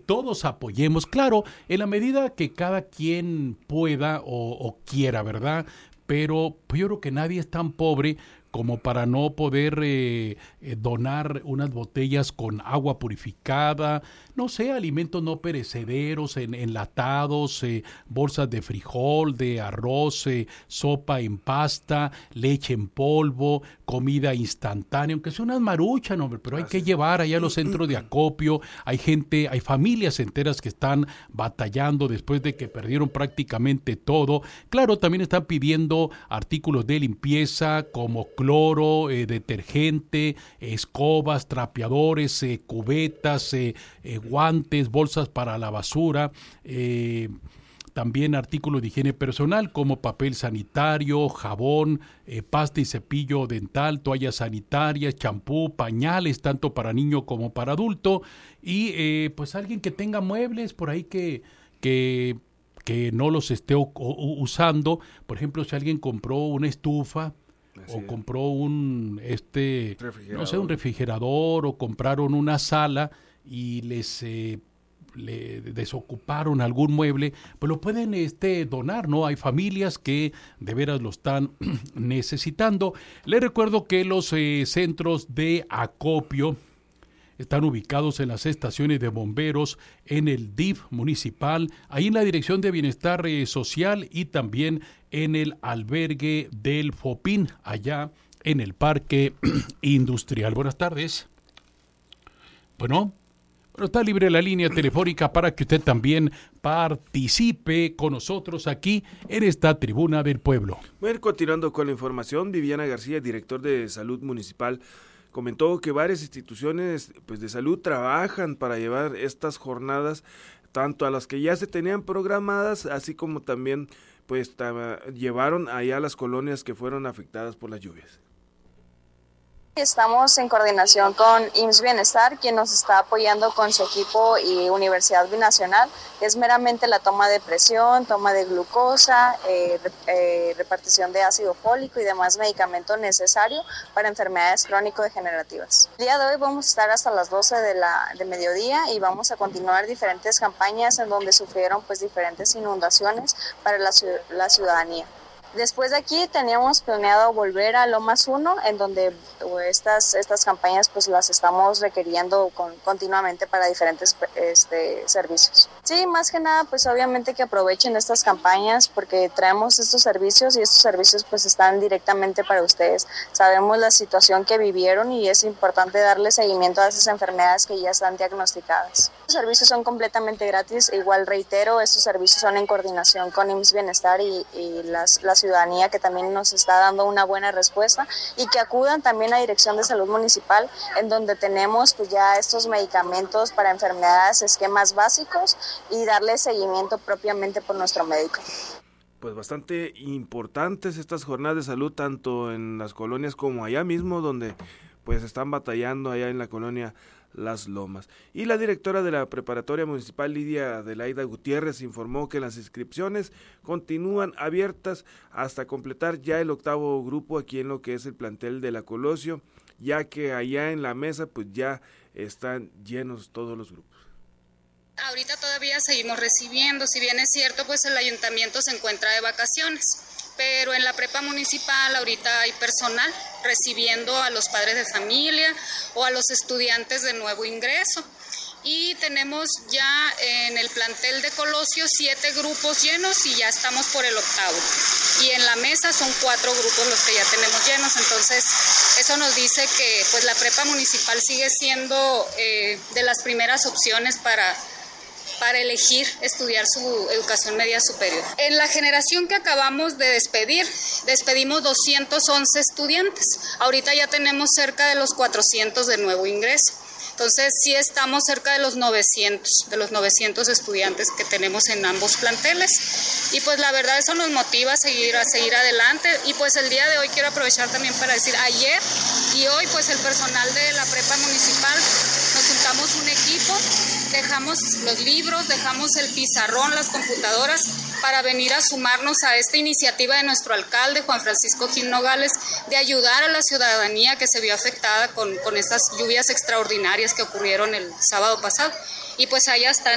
todos apoyemos, claro, en la medida que cada quien pueda o quiera, ¿verdad? Pero pues, yo creo que nadie es tan pobre como para no poder donar unas botellas con agua purificada, no sé, alimentos no perecederos, enlatados, bolsas de frijol, de arroz, sopa en pasta, leche en polvo, comida instantánea, aunque sea unas maruchan, hombre, pero hay que llevar allá a los centros de acopio. Hay familias enteras que están batallando después de que perdieron prácticamente todo. Claro, también están pidiendo artículos de limpieza como cloro, detergente, escobas, trapeadores, cubetas, guantes, bolsas para la basura, también artículos de higiene personal como papel sanitario, jabón, pasta y cepillo dental, toallas sanitarias, champú, pañales, tanto para niño como para adulto, y pues alguien que tenga muebles por ahí que no los esté usando. Por ejemplo, si alguien compró una estufa, o compró un refrigerador, o compraron una sala y le desocuparon algún mueble, pues lo pueden donar, ¿no? Hay familias que de veras lo están necesitando. Les recuerdo que los centros de acopio están ubicados en las estaciones de bomberos, en el DIF municipal, ahí en la Dirección de Bienestar Social, y también en el albergue del Fopín, allá en el Parque Industrial. Buenas tardes. Bueno, está libre la línea telefónica para que usted también participe con nosotros aquí en esta Tribuna del Pueblo. Bueno, continuando con la información, Viviana García, director de Salud Municipal, comentó que varias instituciones de salud trabajan para llevar estas jornadas, tanto a las que ya se tenían programadas, así como también llevaron allá a las colonias que fueron afectadas por las lluvias. Estamos en coordinación con IMSS Bienestar, quien nos está apoyando con su equipo, y Universidad Binacional. Es meramente la toma de presión, toma de glucosa, repartición de ácido fólico y demás medicamentos necesarios para enfermedades crónico-degenerativas. El día de hoy vamos a estar hasta las 12 de mediodía y vamos a continuar diferentes campañas en donde sufrieron diferentes inundaciones para la ciudadanía. Después de aquí teníamos planeado volver a Lomas 1, en donde estas campañas las estamos requiriendo continuamente para diferentes servicios. Sí, más que nada obviamente que aprovechen estas campañas porque traemos estos servicios y estos servicios están directamente para ustedes. Sabemos la situación que vivieron y es importante darle seguimiento a esas enfermedades que ya están diagnosticadas. Los servicios son completamente gratis, igual reitero, estos servicios son en coordinación con IMSS Bienestar y la ciudadanía, que también nos está dando una buena respuesta, y que acudan también a Dirección de Salud Municipal, en donde tenemos ya estos medicamentos para enfermedades, esquemas básicos, y darle seguimiento propiamente por nuestro médico. Pues bastante importantes estas jornadas de salud, tanto en las colonias como allá mismo, donde están batallando allá en la colonia Las Lomas. Y la directora de la Preparatoria Municipal, Lidia Adelaida Gutiérrez, informó que las inscripciones continúan abiertas hasta completar ya el 8º grupo aquí en lo que es el plantel de la Colosio, ya que allá en la mesa ya están llenos todos los grupos. Ahorita todavía seguimos recibiendo, si bien es cierto, el ayuntamiento se encuentra de vacaciones, pero en la prepa municipal ahorita hay personal recibiendo a los padres de familia o a los estudiantes de nuevo ingreso. Y tenemos ya en el plantel de Colosio 7 grupos llenos y ya estamos por el 8º. Y en la mesa son 4 grupos los que ya tenemos llenos, entonces eso nos dice que la prepa municipal sigue siendo de las primeras opciones para elegir estudiar su educación media superior. En la generación que acabamos de despedir, despedimos 211 estudiantes. Ahorita ya tenemos cerca de los 400 de nuevo ingreso. Entonces sí estamos cerca de los 900 estudiantes que tenemos en ambos planteles. Y la verdad eso nos motiva a seguir adelante. Y el día de hoy quiero aprovechar también para decir, ayer y hoy el personal de la prepa municipal nos juntamos un equipo, dejamos los libros, dejamos el pizarrón, las computadoras, para venir a sumarnos a esta iniciativa de nuestro alcalde, Juan Francisco Gil Nogales, de ayudar a la ciudadanía que se vio afectada con estas lluvias extraordinarias que ocurrieron el sábado pasado. Y allá están